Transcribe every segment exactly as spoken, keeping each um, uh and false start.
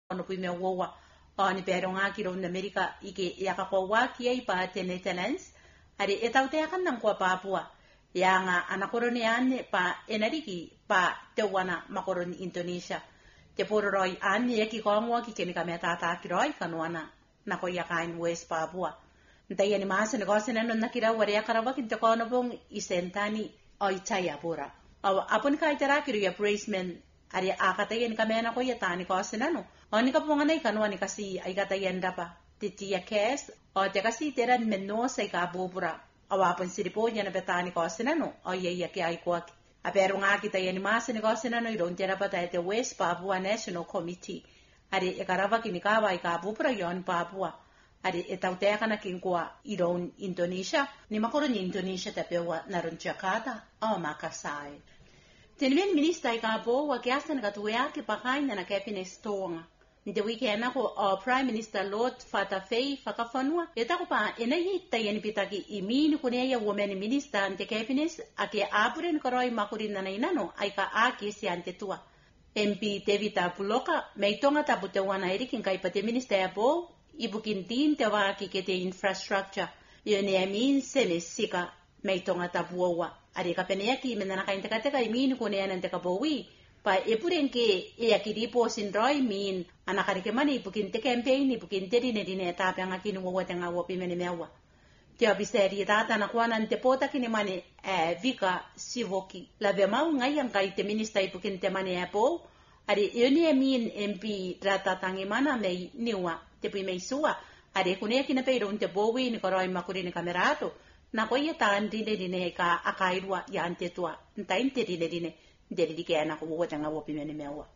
ono pui me wowa o ni pero nga ki ro na Amerika ike ya ka ko wa ki ai pa tenetens ari etau te kan nam ko Papua ya nga anakoroni ane pa enariki pa te wana makoroni Indonesia te poro roi ane e ki ko ngwa ki keni ka meta ta ki roi kanwana na ko ya kain West Papua ntai ani mas ne gosena no nakira wari ya karawa ki te ko no bong isentani o itaya pura aw apun ka itara ki ya praisement ari akatayen ka mena ko ya tani ko senano oni ka ponga nei kanwani kasi ai katayen dapa titia kes o te kasi teran menno sai ka bobura awapun siripo yana betani ko senano o ye ya ki ai ko aperu nga kita yani mas ne ko senano i ron tera pata te West Papua National Committee ari e karawa ki ni ka vai ka bobura yon Papua ari e tau te kana kin ko i ron Indonesia ni makoro ni Indonesia te pewa na ron Jakarta o Makassar Tenven minista i ka po wa kiasa na katuea ki pakain na cabinet stonga. Nde wiki ana ko o Prime Minister Lord Fatafei fakafanua. Eta ko pa ena yi tayeni pitaki imini kune ya women minister ante cabinet ake apure ni koroi makuri na inano ai ka aki si ante tua. M P Tevita Puloka meitonga tapute wana erikin kai pate minister ya po ibukin tin te wa ki kete infrastructure. Yone amin sele sika meitonga tapuwa. Ari ka penea ki mena ka inteka teka imin ko ne anante ka bowi pa epuren ke e akiripo sinroi min anakari ke mani pukin te campaign ni pukin te dine dine ta pa ngaki no wo tenga wo pi mene mewa te abiseri data na kwa nante pota kini mani e vika sivoki la ve mau ngai ang kai te minister pukin te mani apo ari yoni min M P rata tangi mana me niwa te pi me suwa ari kune kina pe ron te bowi ni koroi makuri ni kamerato na ko ye tan dine dine ka akairwa ya ante tua ntain te dine dine dele dike ana ko wo tanga wo pimene mewa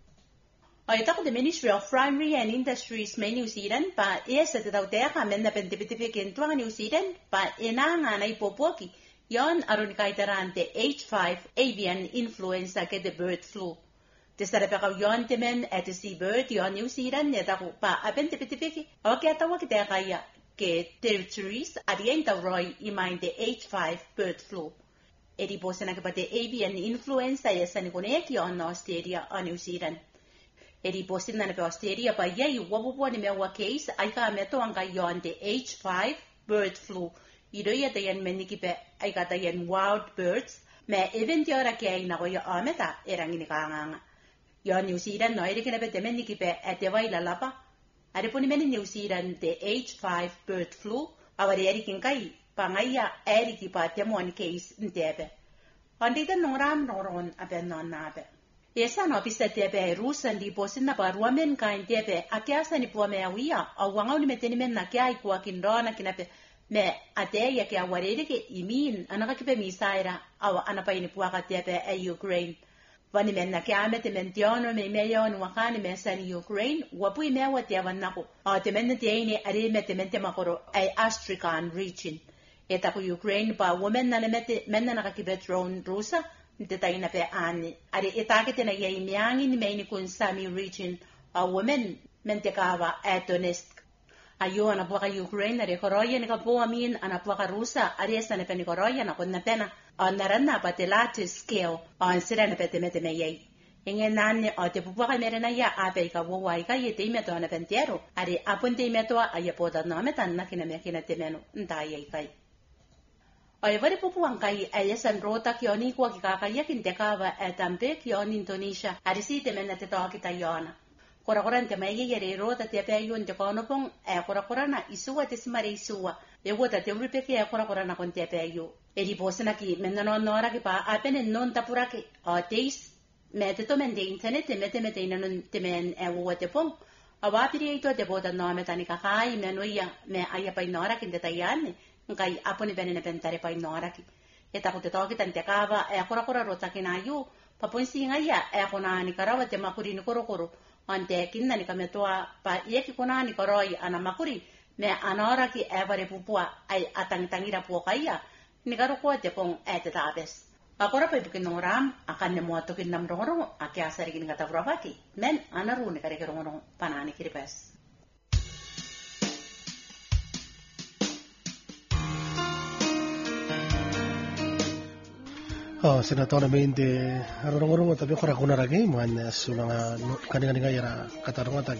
ai ta ko the Ministry of Primary and Industries me New Zealand pa ese te tau te ka menda pentipitipi ke tua New Zealand pa ena nga na ipopoki yon aronika iterante H five avian influenza ke the bird flu te stare pe ka yon te men at the sea bird yon New Zealand ne ta ko pa a pentipitipi o ke ta wa ke te ka ya ke territories arienta roi i mind the H five bird flu. Eri posena ke pate avian influenza ya sani kone ki on Australia on New Zealand. Eri posena na pe Australia pa yai wabubo ni mewa case ai ka meto anga yon the H five bird flu. Ido ya te yan meniki pe ai ka te yan wild birds me event yora ke ai na ko ya ameta erangi ni ka nganga. Yon New Zealand no eri ke pe te meniki pe atewai la lapa Are poni meni New Zealand the H five bird flu awari erikin kai pangaya eriki pa temon case ntebe. Andita noram noron aben non nabe. Esa no pisete be rusan di posin na paruamen kain tebe akyasa ni po me awia awanga ni meteni men na kya ikwa kindona kinape me ate ya kya warede ke imin anaka kipe misaira awa anapa ini puaka tebe e Ukraine. Vani men na kya mete mentiono me meyon wakani me san Ukraine wapui me wati avanako a te men te ini are mete mente makoro ai Astrakhan region eta ko Ukraine pa women na mete men na kakibe drone rusa te taina pe ani are eta ke te na ye miangi ni me ni kun Sami region a women mente kawa Donetsk ayo ana bwa Ukraine are koroya ni ka po amin ana bwa rusa are sa ne pe ni koroya na kun na pena Anarana pa te large scale on sirena pe te mete me yei. Inge nane o te pupuaka merena ya ape ka wawai ka ye te imeto ana pentero. Are apun te imeto a ye poda no metan na kina me kina te meno nta yei kai. O ye vari pupuan kai a ye san rota ki oni kwa ki kaka ye kin te kawa e tampe ki on Indonesia. Are si te mena te toa ki ta yona. Kora kora te mai ye re rota te pe yun te konopong e kora kora na isua te simare isua. E wota te uripe ki e kora kora na kon te pe yu. Eri posena ki menda no nora ki pa apene non tapura ki o teis me te to men de internet te mete mete ina non te men e wo te pong a wa piri ito te boda no meta ni ka kai me no ia me aya pa nora ki te tayane ngai apone bene ne pentare pa nora ki e ta ko te to ki tante kava e kora kora rota ki na yu pa pon si ngai ya e kona ni karawa te makuri ni koro koro ante kinna ni ka metoa pa ye ki kona ni koroi ana makuri me anora ki e bare pupua ai atang tangira pu kaya ni karo ko te pong e te tabes. Akora pa ibukin ng ram, akan ni mo atokin nam rongo ake asari gini kata brabaki. Men, anaru ni kare rongo panani kiripes. Oh, sinatonamente, rongo rongo tapi kora kuna lagi, man sulang kaninga ninga yara kata rongo